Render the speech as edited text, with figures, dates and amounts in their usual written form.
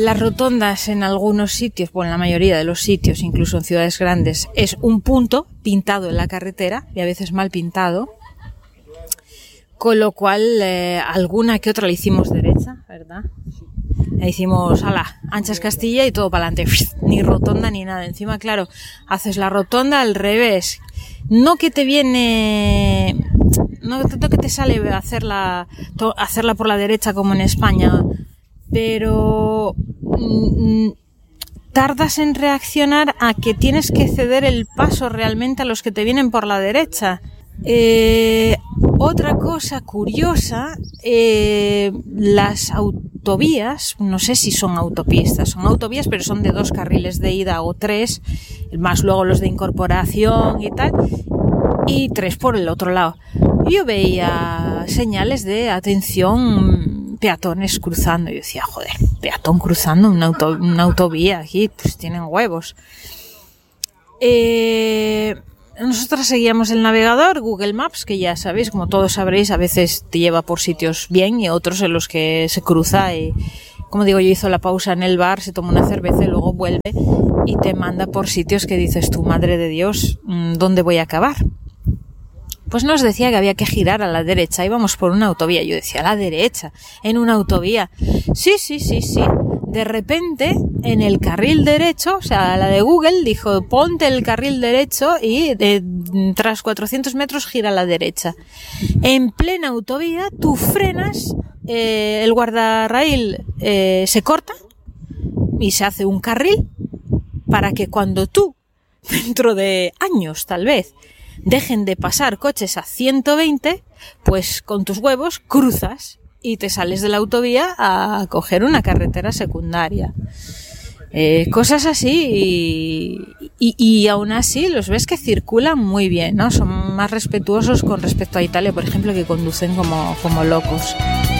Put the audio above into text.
Las rotondas en algunos sitios, bueno, en la mayoría de los sitios, incluso en ciudades grandes, es un punto pintado en la carretera y a veces mal pintado. Con lo cual, alguna que otra le hicimos derecha, ¿verdad? Le hicimos, anchas Castilla y todo para adelante. Ni rotonda ni nada. Encima, claro, haces la rotonda al revés. No que te viene... No tanto que te sale hacerla por la derecha como en España, pero tardas en reaccionar a que tienes que ceder el paso realmente a los que te vienen por la derecha. Otra cosa curiosa, las autovías, no sé si son autopistas, son autovías, pero son de 2 carriles de ida o 3, más luego los de incorporación y tal, y 3 por el otro lado. Yo veía señales de atención, peatones cruzando, y yo decía, joder, peatón cruzando una autovía aquí, pues tienen huevos. Nosotros seguíamos el navegador, Google Maps, que ya sabéis, como todos sabréis, a veces te lleva por sitios bien y otros en los que se cruza y, como digo, yo hizo la pausa en el bar, se toma una cerveza y luego vuelve y te manda por sitios que dices tú, madre de Dios, ¿dónde voy a acabar? Pues nos decía que había que girar a la derecha, íbamos por una autovía. Yo decía, a la derecha, en una autovía. Sí. De repente, en el carril derecho, o sea, la de Google dijo, ponte el carril derecho y tras 400 metros gira a la derecha. En plena autovía, tú frenas, el guardarraíl se corta y se hace un carril para que cuando tú, dentro de años tal vez, dejen de pasar coches a 120, pues con tus huevos cruzas y te sales de la autovía a coger una carretera secundaria. Cosas así y aún así los ves que circulan muy bien, ¿no? Son más respetuosos con respecto a Italia, por ejemplo, que conducen como locos.